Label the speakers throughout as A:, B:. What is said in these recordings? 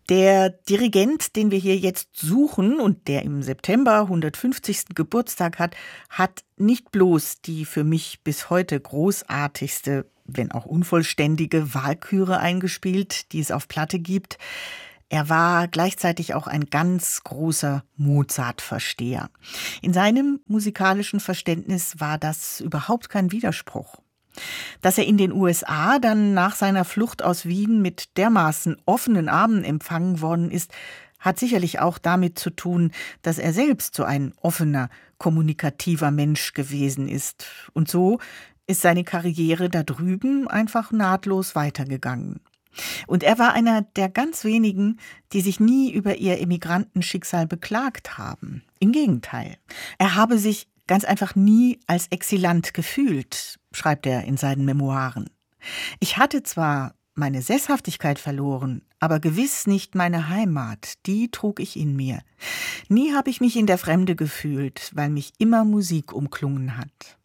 A: Der Dirigent, den wir hier jetzt suchen und der im September 150. Geburtstag hat, hat nicht bloß die für mich bis heute großartigste, wenn auch unvollständige Walküre eingespielt, die es auf Platte gibt. Er war gleichzeitig auch ein ganz großer Mozart-Versteher. In seinem musikalischen Verständnis war das überhaupt kein Widerspruch. Dass er in den USA dann nach seiner Flucht aus Wien mit dermaßen offenen Armen empfangen worden ist, hat sicherlich auch damit zu tun, dass er selbst so ein offener, kommunikativer Mensch gewesen ist. Und so ist seine Karriere da drüben einfach nahtlos weitergegangen. Und er war einer der ganz wenigen, die sich nie über ihr Emigrantenschicksal beklagt haben. Im Gegenteil. Er habe sich ganz einfach nie als Exilant gefühlt, schreibt er in seinen Memoiren. Ich hatte zwar meine Sesshaftigkeit verloren, aber gewiss nicht meine Heimat, die trug ich in mir. Nie habe ich mich in der Fremde gefühlt, weil mich immer Musik umklungen hat.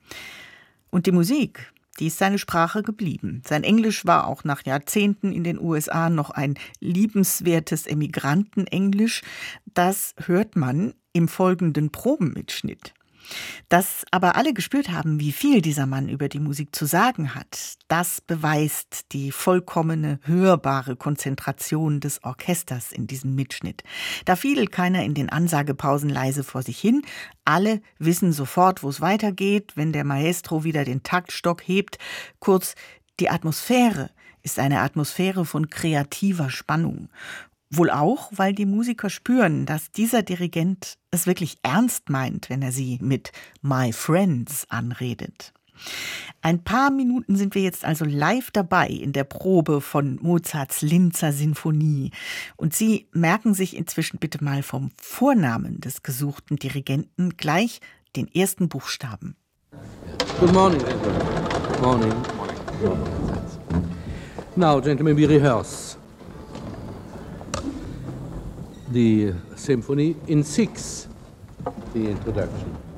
A: Und die Musik, die ist seine Sprache geblieben. Sein Englisch war auch nach Jahrzehnten in den USA noch ein liebenswertes Emigrantenenglisch. Das hört man im folgenden Probenmitschnitt. Dass aber alle gespürt haben, wie viel dieser Mann über die Musik zu sagen hat, das beweist die vollkommene, hörbare Konzentration des Orchesters in diesem Mitschnitt. Da fiel keiner in den Ansagepausen leise vor sich hin. Alle wissen sofort, wo es weitergeht, wenn der Maestro wieder den Taktstock hebt. Kurz, die Atmosphäre ist eine Atmosphäre von kreativer Spannung. Wohl auch, weil die Musiker spüren, dass dieser Dirigent es wirklich ernst meint, wenn er sie mit My Friends anredet. Ein paar Minuten sind wir jetzt also live dabei in der Probe von Mozarts Linzer Sinfonie. Und Sie merken sich inzwischen bitte mal vom Vornamen des gesuchten Dirigenten gleich den ersten Buchstaben.
B: Good morning, gentlemen. Good morning. Good morning. Now, gentlemen, we rehearse the symphony in 6, the introduction.